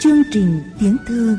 Chương trình tiếng thơ.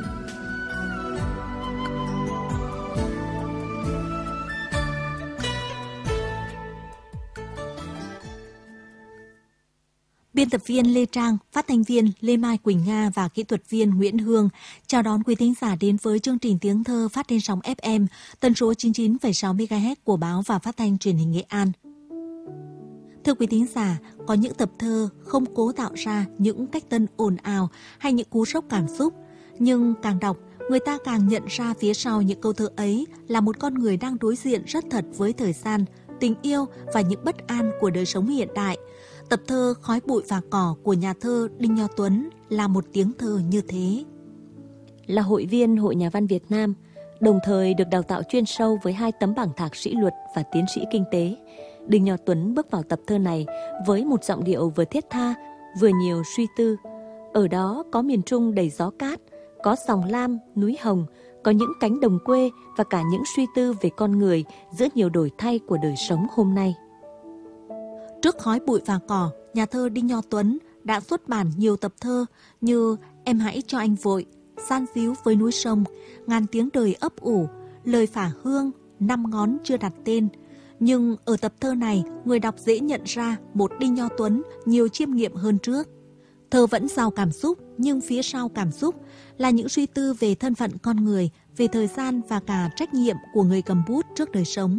Biên tập viên Lê Trang, phát thanh viên Lê Mai Quỳnh Nga và kỹ thuật viên Nguyễn Hương chào đón quý thính giả đến với chương trình tiếng thơ phát trên sóng FM tần số 99,6 MHz của báo và phát thanh truyền hình Nghệ An. Thưa quý thính giả, có những tập thơ không cố tạo ra những cách tân ồn ào hay những cú sốc cảm xúc, nhưng càng đọc, người ta càng nhận ra phía sau những câu thơ ấy là một con người đang đối diện rất thật với thời gian, tình yêu và những bất an của đời sống hiện đại. Tập thơ Khói bụi và cỏ của nhà thơ Đinh Nho Tuấn là một tiếng thơ như thế. Là hội viên Hội Nhà văn Việt Nam, đồng thời được đào tạo chuyên sâu với 2 tấm bằng thạc sĩ luật và tiến sĩ kinh tế, Đinh Nho Tuấn bước vào tập thơ này với một giọng điệu vừa thiết tha, vừa nhiều suy tư. Ở đó có miền Trung đầy gió cát, có dòng lam, núi hồng, có những cánh đồng quê và cả những suy tư về con người giữa nhiều đổi thay của đời sống hôm nay. Trước Khói bụi và cỏ, nhà thơ Đinh Nho Tuấn đã xuất bản nhiều tập thơ như Em hãy cho anh vội, San díu với núi sông, Ngàn tiếng đời ấp ủ, Lời phả hương, Năm ngón chưa đặt tên. Nhưng ở tập thơ này, người đọc dễ nhận ra một Đinh Nho Tuấn nhiều chiêm nghiệm hơn trước. Thơ vẫn giàu cảm xúc, nhưng phía sau cảm xúc là những suy tư về thân phận con người, về thời gian và cả trách nhiệm của người cầm bút trước đời sống.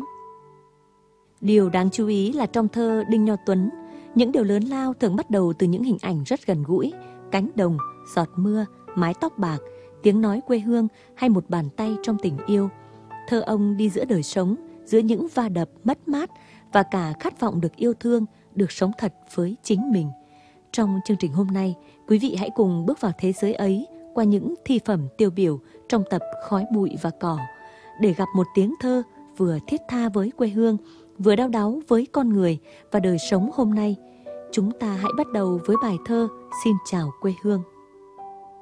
Điều đáng chú ý là trong thơ Đinh Nho Tuấn, những điều lớn lao thường bắt đầu từ những hình ảnh rất gần gũi, cánh đồng, giọt mưa, mái tóc bạc, tiếng nói quê hương hay một bàn tay trong tình yêu. Thơ ông đi giữa đời sống, giữa những va đập mất mát và cả khát vọng được yêu thương, được sống thật với chính mình. Trong chương trình hôm nay, quý vị hãy cùng bước vào thế giới ấy qua những thi phẩm tiêu biểu trong tập Khói bụi và cỏ, để gặp một tiếng thơ vừa thiết tha với quê hương, vừa đau đáu với con người và đời sống hôm nay. Chúng ta hãy bắt đầu với bài thơ Xin chào quê hương.